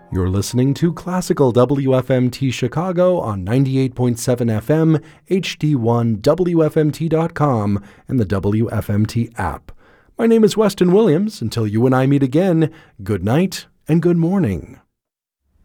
You're listening to Classical WFMT Chicago on 98.7 FM, HD1, WFMT.com, and the WFMT app. My name is Weston Williams. Until you and I meet again, good night and good morning.